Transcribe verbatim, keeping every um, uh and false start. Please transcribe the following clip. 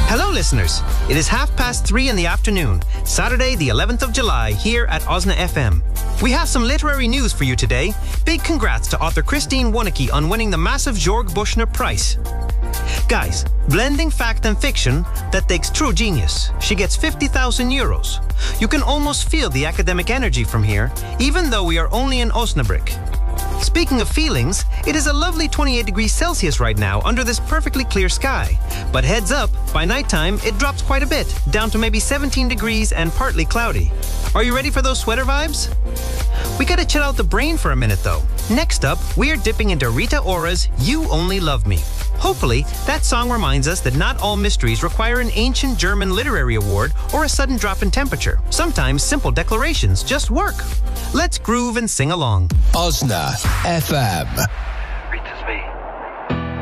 Hello, listeners. It is half past three in the afternoon, Saturday, the eleventh of July, here at Osna F M. We have some literary news for you today. Big congrats to author Christine Wonicky on winning the massive Georg Buchner Prize. Guys, blending fact and fiction, that takes true genius. She gets fifty thousand euros. You can almost feel the academic energy from here, even though we are only in Osnabrück. Speaking of feelings, it is a lovely twenty-eight degrees Celsius right now under this perfectly clear sky. But heads up, by nighttime it drops quite a bit, down to maybe seventeen degrees and partly cloudy. Are you ready for those sweater vibes? We gotta chill out the brain for a minute though. Next up, we are dipping into Rita Ora's You Only Love Me. Hopefully, that song reminds us that not all mysteries require an ancient German literary award or a sudden drop in temperature. Sometimes simple declarations just work. Let's groove and sing along. Osna F M.